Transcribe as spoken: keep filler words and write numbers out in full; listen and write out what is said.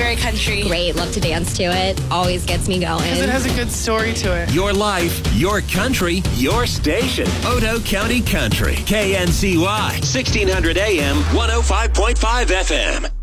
very country. Great. Love to dance to it. Always gets me going. Because it has a good story to it. Your life, your country, your station. Otoe County Country. K N C Y. sixteen hundred A M, one oh five point five F M.